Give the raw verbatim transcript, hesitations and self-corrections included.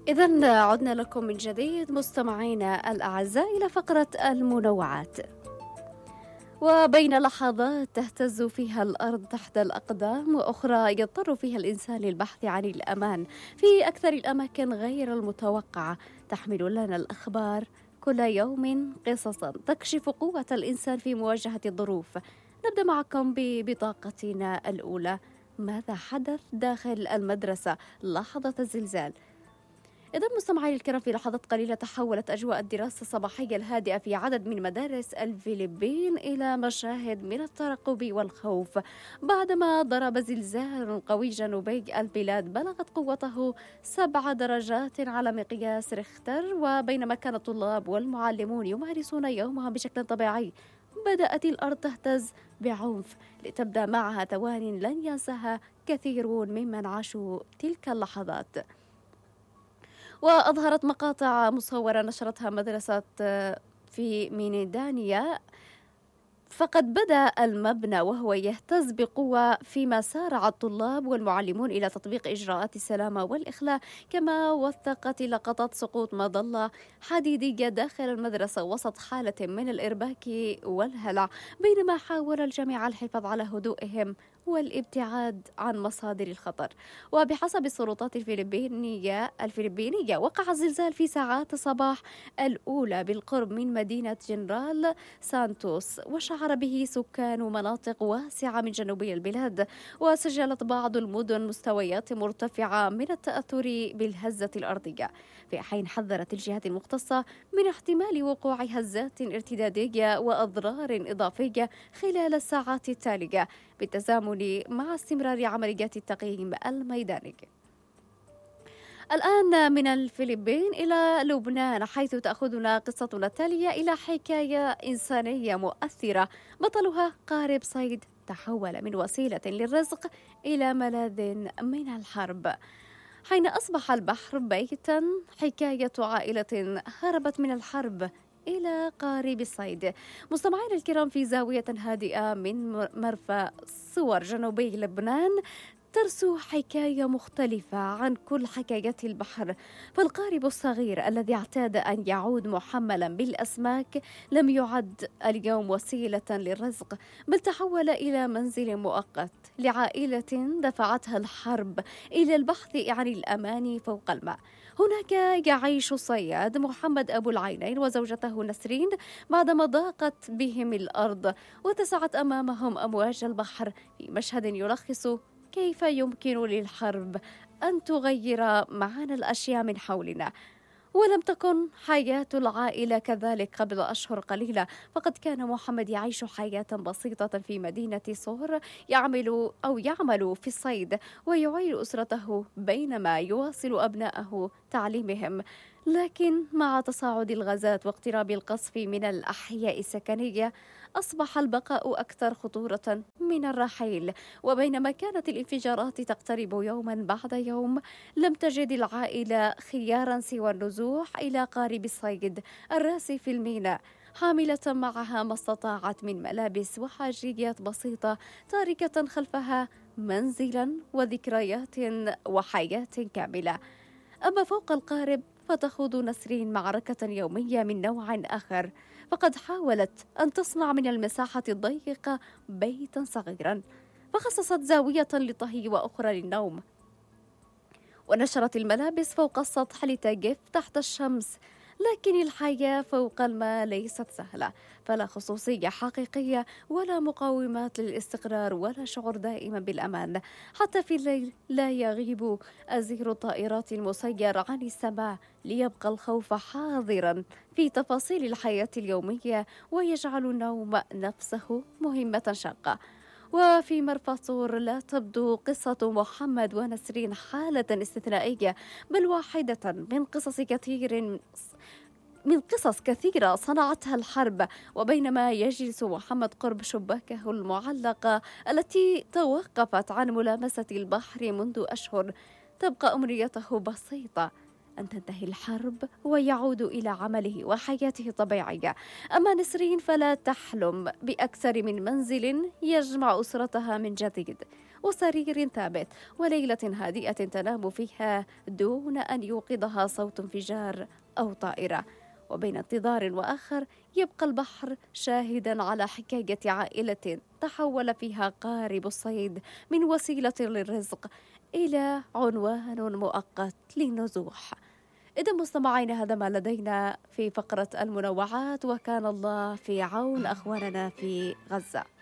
إذن عدنا لكم من جديد مستمعينا الأعزاء إلى فقرة المنوعات. وبين لحظات تهتز فيها الأرض تحت الأقدام وأخرى يضطر فيها الإنسان للبحث عن الأمان في أكثر الأماكن غير المتوقعة، تحمل لنا الأخبار كل يوم قصصا تكشف قوة الإنسان في مواجهة الظروف. نبدأ معكم ببطاقتنا الأولى. ماذا حدث داخل المدرسة لحظة الزلزال؟ إذا مستمعي الكرام، في لحظات قليلة تحولت أجواء الدراسة الصباحية الهادئة في عدد من مدارس الفلبين إلى مشاهد من الترقب والخوف بعدما ضرب زلزال قوي جنوبي البلاد بلغت قوته سبع درجات على مقياس ريختر. وبينما كان الطلاب والمعلمون يمارسون يومهم بشكل طبيعي، بدأت الأرض تهتز بعنف لتبدأ معها ثوان لن ينساها كثيرون ممن عاشوا تلك اللحظات. وأظهرت مقاطع مصورة نشرتها مدرسة آه، في مينيدانيا، فقد بدأ المبنى وهو يهتز بقوة فيما سارع الطلاب والمعلمون إلى تطبيق إجراءات السلامة والإخلاء. كما وثقت لقطات سقوط مظلة حديدية داخل المدرسة وسط حالة من الإرباك والهلع، بينما حاول الجميع الحفاظ على هدوئهم والابتعاد عن مصادر الخطر. وبحسب السلطات الفلبينية الفلبينية وقع الزلزال في ساعات الصباح الأولى بالقرب من مدينة جنرال سانتوس، وشعر به سكان مناطق واسعة من جنوبي البلاد. وسجلت بعض المدن مستويات مرتفعة من التأثر بالهزة الأرضية، في حين حذرت الجهات المختصة من احتمال وقوع هزات ارتدادية وأضرار إضافية خلال الساعات التالية بالتزامن مع استمرار عمليات التقييم الميداني. الآن من الفلبين إلى لبنان، حيث تأخذنا قصتنا التالية إلى حكاية إنسانية مؤثرة بطلها قارب صيد تحول من وسيلة للرزق إلى ملاذ من الحرب. حين أصبح البحر بيتا، حكاية عائلة هربت من الحرب إلى قارب الصيد. مستمعين الكرام، في زاوية هادئة من مرفأ صور جنوبي لبنان ترسو حكاية مختلفة عن كل حكايات البحر. فالقارب الصغير الذي اعتاد أن يعود محملا بالأسماك لم يعد اليوم وسيلة للرزق، بل تحول إلى منزل مؤقت لعائلة دفعتها الحرب إلى البحث عن الأمان فوق الماء. هناك يعيش الصياد محمد أبو العينين وزوجته نسرين بعدما ضاقت بهم الأرض واتسعت أمامهم أمواج البحر، في مشهد يلخص كيف يمكن للحرب أن تغير معاني الأشياء من حولنا. ولم تكن حياة العائلة كذلك قبل أشهر قليلة، فقد كان محمد يعيش حياة بسيطة في مدينة صور، يعمل أو يعمل في الصيد ويعيل أسرته بينما يواصل أبنائه تعليمهم. لكن مع تصاعد الغازات واقتراب القصف من الأحياء السكنية، أصبح البقاء أكثر خطورة من الرحيل. وبينما كانت الانفجارات تقترب يوما بعد يوم، لم تجد العائلة خيارا سوى النزوح إلى قارب الصيد الراسي في الميناء، حاملة معها ما استطاعت من ملابس وحاجيات بسيطة، تاركة خلفها منزلا وذكريات وحياة كاملة. أما فوق القارب، فتخوض نسرين معركة يومية من نوع آخر، فقد حاولت أن تصنع من المساحة الضيقة بيتا صغيرا، فخصصت زاوية للطهي وأخرى للنوم، ونشرت الملابس فوق السطح لتجف تحت الشمس. لكن الحياة فوق الماء ليست سهلة، فلا خصوصية حقيقية ولا مقومات للاستقرار ولا شعور دائما بالأمان. حتى في الليل لا يغيب أزير الطائرات المسير عن السماء، ليبقى الخوف حاضرا في تفاصيل الحياة اليومية ويجعل النوم نفسه مهمة شاقة. وفي مرفأ صور لا تبدو قصة محمد ونسرين حالة استثنائية، بل واحدة من قصص كثير من قصص كثيرة صنعتها الحرب. وبينما يجلس محمد قرب شباكه المعلقة التي توقفت عن ملامسة البحر منذ أشهر، تبقى أمنيته بسيطة: أن تنتهي الحرب ويعود إلى عمله وحياته الطبيعية. أما نسرين فلا تحلم بأكثر من منزل يجمع أسرتها من جديد، وسرير ثابت وليلة هادئة تنام فيها دون أن يوقظها صوت انفجار أو طائرة. وبين انتظار وآخر يبقى البحر شاهدا على حكاية عائلة تحول فيها قارب الصيد من وسيلة للرزق إلى عنوان مؤقت للنزوح. إذا مستمعين، هذا ما لدينا في فقرة المنوعات، وكان الله في عون أخواننا في غزة.